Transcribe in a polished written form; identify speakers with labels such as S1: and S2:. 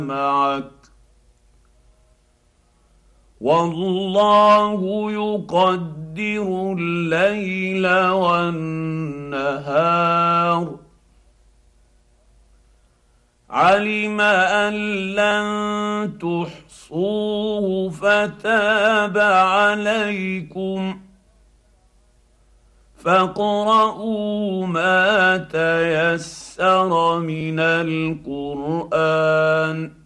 S1: معك والله يقدر الليل والنهار علم ان لن تحصوه فتاب عليكم فاقرؤوا ما تيسر من القرآن